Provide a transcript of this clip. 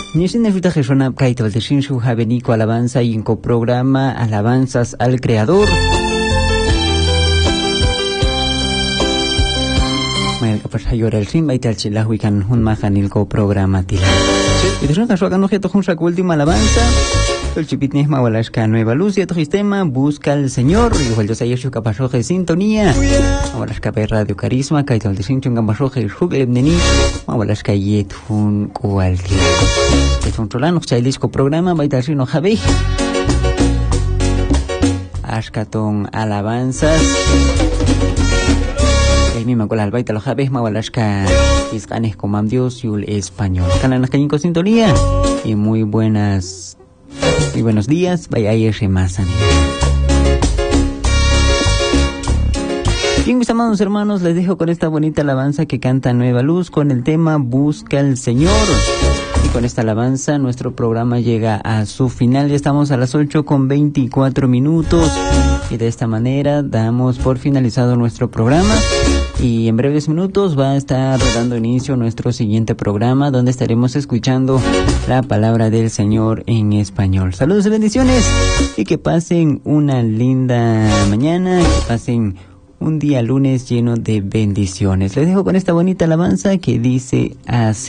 Nishin Fita Jeshona Kaito de Shinshu Javenico Alabanza y en coprograma Alabanzas al Creador. Mayal kapasha yora el sim baital chilahu ikan hun mahanil coprograma tila. Y de shona shokan objeto hun shak última alabanza. El chipitnis mawalashka nueva luz y sistema busca al Señor y vuelto a yeshu kapashoje sintonía. Mawalashka pe radio carisma kaito de Shinshu kapashoje shuk ebneni mawalashka yet hun kualti. Controlando chailisco programa baital shino jabe. Ashkaton alabanzas. El mismo con la baita los jabe mawalashka iscanes como Dios y el español. Canal Nacañico sintonía y muy buenos días. Vaya ayer remasan. Bien, mis amados hermanos, les dejo con esta bonita alabanza que canta Nueva Luz con el tema Busca al Señor. Y con esta alabanza nuestro programa llega a su final. Ya estamos a las 8:24. Y de esta manera damos por finalizado nuestro programa. Y en breves minutos va a estar dando inicio nuestro siguiente programa, donde estaremos escuchando la palabra del Señor en español. Saludos y bendiciones. Y que pasen una linda mañana. Que pasen un día lunes lleno de bendiciones. Les dejo con esta bonita alabanza que dice así.